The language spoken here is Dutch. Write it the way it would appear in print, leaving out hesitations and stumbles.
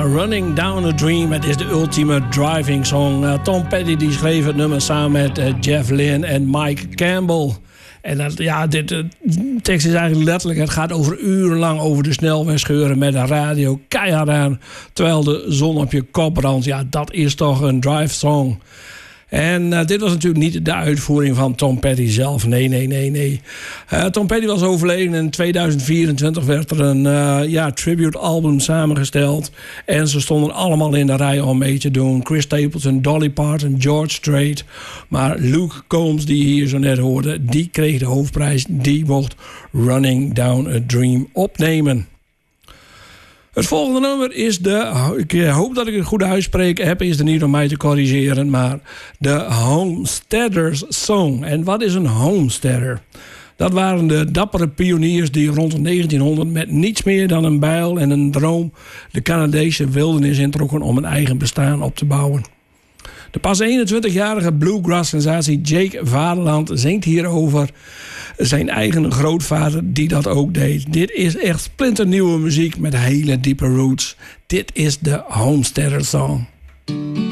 Running Down a Dream. Het is de ultieme driving song. Tom Petty die schreef het nummer samen met Jeff Lynne en Mike Campbell. En de tekst is eigenlijk letterlijk... het gaat over urenlang over de snelweg scheuren met de radio keihard aan... terwijl de zon op je kop brandt. Ja, dat is toch een drive song. En dit was natuurlijk niet de uitvoering van Tom Petty zelf. Nee. Tom Petty was overleden. In 2024 werd er een tribute album samengesteld. En ze stonden allemaal in de rij om mee te doen. Chris Stapleton, Dolly Parton, George Strait. Maar Luke Combs, die je hier zo net hoorde... die kreeg de hoofdprijs. Die mocht Running Down a Dream opnemen. Het volgende nummer is ik hoop dat ik het goed uitspreek heb, is er niet om mij te corrigeren, maar de Homesteaders Song. En wat is een homesteader? Dat waren de dappere pioniers die rond 1900 met niets meer dan een bijl en een droom de Canadese wildernis introkken om een eigen bestaan op te bouwen. De pas 21-jarige bluegrass-sensatie Jake Vaderland zingt hierover zijn eigen grootvader die dat ook deed. Dit is echt splinternieuwe muziek met hele diepe roots. Dit is de Homesteader Song.